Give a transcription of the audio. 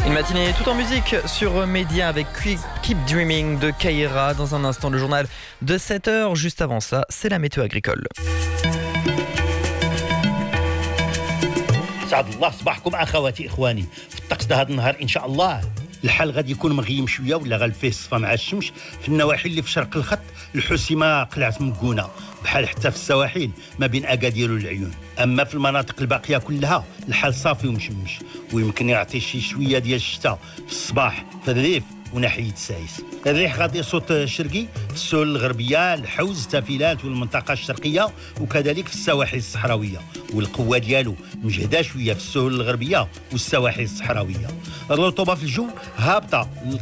Une matinée tout en musique sur Média avec Keep Dreaming de Kaira. Dans un instant, le journal de 7h. Juste avant ça, c'est la météo agricole. سعد الله صباحكم اخواتي اخواني في الطقس هذا النهار ان شاء الله الحال غادي يكون مغيم شويه ولا غالب فيه الصفا مع الشمس في النواحي اللي في شرق الخط الحسيمه قلعه مكونه بحال حتى في السواحل ما بين اكادير والعيون. اما في المناطق الباقيه كلها الحال صافي ومشمش ويمكن يعطي شي شويه ديال الشتاء في الصباح في الريف وناحيه السايس. الريح غادي صوت شرقي في السهول الغربيه الحوز التافلات والمنطقه الشرقيه وكذلك في السواحل الصحراويه والقوه ديالو مجهده شويه في السهول الغربيه والسواحل الصحراويه. الرطوبه في الجو هابطه